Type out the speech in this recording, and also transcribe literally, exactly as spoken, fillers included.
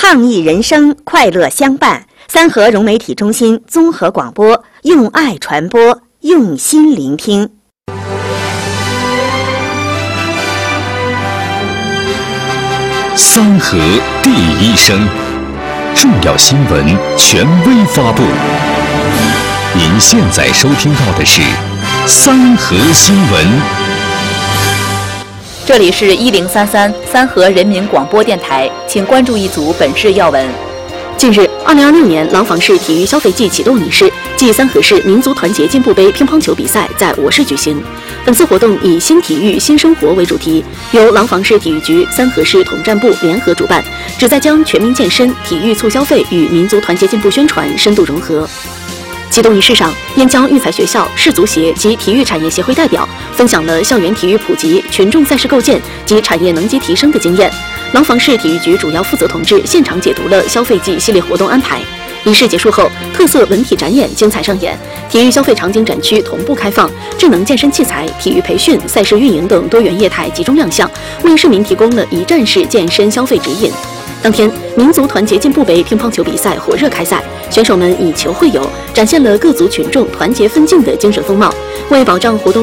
抗疫人生，快乐相伴。三河融媒体中心综合广播，用爱传播，用心聆听。 三河第一声，重要新闻权威发布。您现在收听到的是三河新闻。 这里是一零三三三河人民广播电台，请关注一组本市要闻。 近日，二零二六年廊坊市体育消费季启动仪式暨三河市民族团结进步杯乒乓球比赛在我市举行。本次活动以新体育新生活为主题，由廊坊市体育局、三河市统战部联合主办，旨在将全民健身、体育促消费与民族团结进步宣传深度融合。启动仪式上，燕江育才学校、市足协及体育产业协会代表分享了校园体育普及、群众赛事构建及产业能级提升的经验。廊坊市体育局主要负责同志现场解读了消费季系列活动安排。仪式结束后，特色文体展演精彩上演，体育消费场景展区同步开放，智能健身器材、体育培训、赛事运营等多元业态集中亮相，为市民提供了一站式健身消费指引。当天，民族团结进步杯乒乓球比赛火热开赛，选手们以球会友，展现了各族群众团结奋进的精神风貌，为保障活动